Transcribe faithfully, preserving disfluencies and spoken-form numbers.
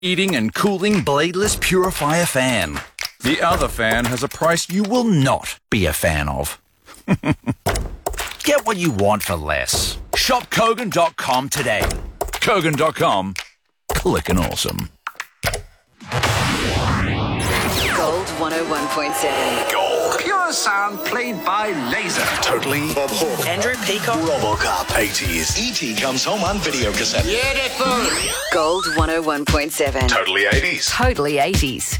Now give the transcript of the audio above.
heating and cooling bladeless purifier fan. The other fan has a price you will not be a fan of. Get what you want for less. Shop Kogan dot com today. Kogan dot com. Clickin' awesome. Gold one oh one point seven. Gold. Pure sound played by laser. Totally. Bob Hawke. Andrew Peacock. Robocop. eighties. E T comes home on video cassette. Gold one oh one point seven. Totally eighties. Totally eighties.